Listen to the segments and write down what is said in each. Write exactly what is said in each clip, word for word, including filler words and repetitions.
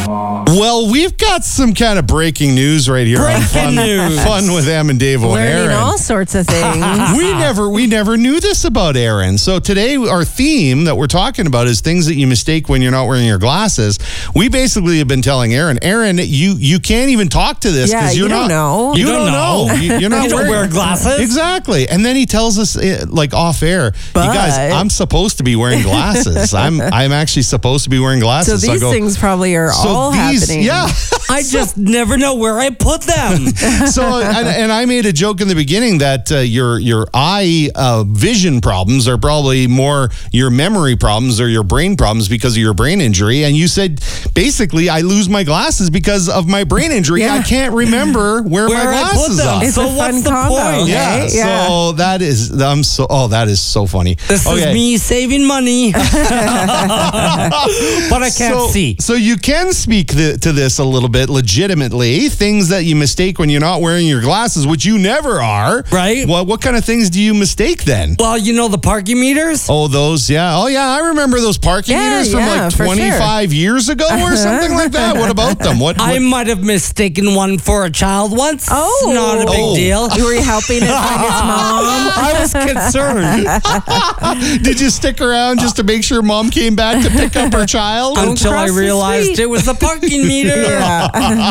Well, we've got some kind of breaking news right here on Fun, news. Fun with Em and Dave and Learning Aaron. all sorts of things. We never we never knew this about Aaron. So today our theme that we're talking about is things that you mistake when you're not wearing your glasses. We basically have been telling Aaron, Aaron, you you can't even talk to this Yeah, because you're you not don't know. You, You don't don't know. know. You, you're not You don't wearing wear glasses. Exactly. And then he tells us eh, like off air, But- you guys, I'm supposed to be wearing glasses. I'm I'm actually supposed to be wearing So glasses. these I go, things probably are so all these, happening. yeah. I just never know where I put them. So, and, and I made a joke in the beginning that uh, your your eye uh, vision problems are probably more your memory problems or your brain problems because of your brain injury. And you said, basically, I lose my glasses because of my brain injury. Yeah. I can't remember where, Where my I put glasses them. are. It's So a what's fun the combo. point? Yeah, right? Yeah. so that is, I'm so, oh, that is so funny. This Okay. is me saving money. But I can't so, see. So you can speak the, to this a little bit legitimately. Things that you mistake when you're not wearing your glasses, which you never are. Right. What what kind of things do you mistake then? Well, you know the parking meters? Oh, those, yeah. Oh, yeah, I remember those parking Yeah, meters from yeah, like for sure. twenty-five years ago or something like that. What about them? What, I what might have mistaken one for a child once. Oh. Not a big Oh. deal. You were helping it find its mom. I was concerned did you stick around just to make sure mom came back to pick up her child? until I cross the realized street. it was the parking meter. Yeah.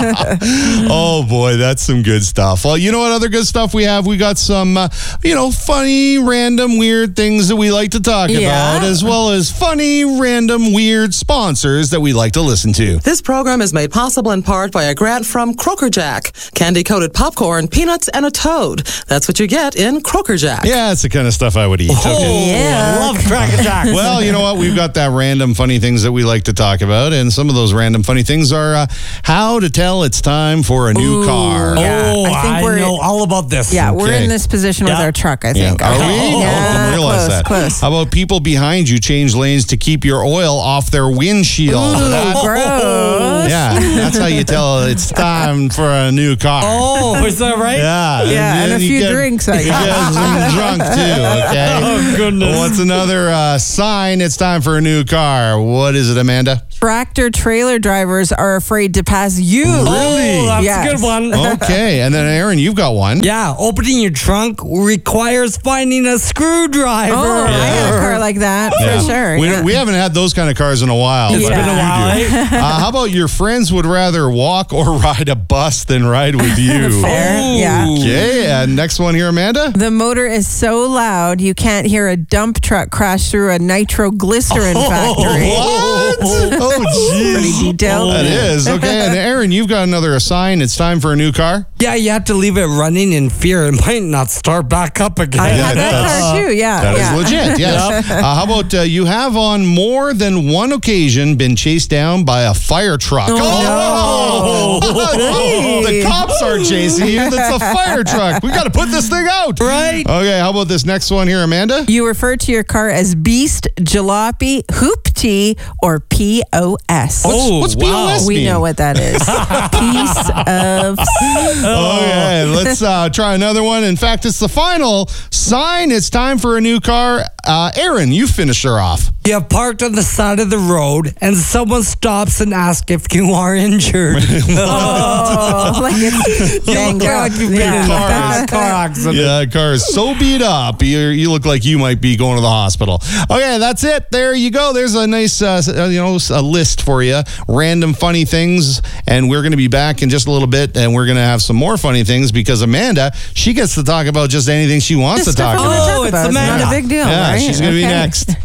Oh boy, that's some good stuff. Well, you know what other good stuff we have? We got some, uh, you know, funny, random, weird things that we like to talk Yeah. about, as well as funny, random, weird sponsors that we like to listen to. This program is made possible in part by a grant from Croaker Jack. Candy-coated popcorn, peanuts, and a toad. That's what you get in Croaker Jack. Yeah, it's the kind of stuff I would eat. Oh, Okay. I love Cracker Jack. Well, you know what? We've got that random funny things that we like to talk about, and some of those random funny things are uh, how to tell it's time for a new Ooh, car. yeah. Oh, I think I, we're- know all about this. Yeah, we're Okay. in this position with Yeah. our truck, I Yeah. think. Are we? Okay. Oh, I didn't Yeah, realize close, that. close. How about people behind you change lanes to keep your oil off their windshield? Ooh, That- gross. yeah, that's how you tell it's time for a new car. Oh, is that right? Yeah, Yeah, and a then you few get- drinks, I You guess. get some drunk too. Okay. Oh, goodness. What's another uh, sign? It's time for a new car. What is it, Amanda? Tractor trailer drivers are afraid to pass you. Really? Oh, that's Yes. a good one. Okay, and then Aaron, you've got one. Yeah, opening your trunk requires finding a screwdriver. Oh, I had a car like that Yeah. for sure. We, yeah. we haven't had those kind of cars in a while. It's but been a you while, do. eh? Uh, how about your friends would rather walk or ride a bus than ride with you? Fair. Ooh. Yeah. Okay, and next one here, Amanda. The motor is so loud you can't hear a dump truck crash through a nitroglycerin factory. What? Oh, Pretty geez. detailed. That is. Okay, and Aaron, you've got another sign. It's time for a new car. Yeah, you have to leave it running in fear. It might not start back up again. I Yeah, had that that's- car too. Yeah. That is yeah. legit, yes. Uh, how about uh, you have on more than one occasion been chased down by a fire truck? Oh, Oh, the cops are chasing you. That's a fire truck. We got to put this thing out. Right? Okay, how about this next one here, Amanda? You refer to your car as Beast, Jalopy, Hoopty, or P O S. Oh, What's wow. P O S We mean? know what that is. Piece of. Okay, let's uh, try another one. In fact, it's the final sign. It's time for a new car. Uh, Aaron, you finish her off. You're parked on the side of the road and someone stops and asks if you are injured. Oh, like it's You look mangled. like you've been Yeah. in a Car bad car accident. Yeah, the car is so beat up. You you look like you might be going to the hospital. Okay, that's it. There you go. There's a nice, uh, you know, a list for you. Random funny things. And we're going to be back in just a little bit, and we're going to have some more funny things because Amanda, she gets to talk about just anything she wants Just to talk stuff I about. wanna talk Oh, it's about. It's Amanda. not a big deal, Yeah, right? she's going to be Okay. next.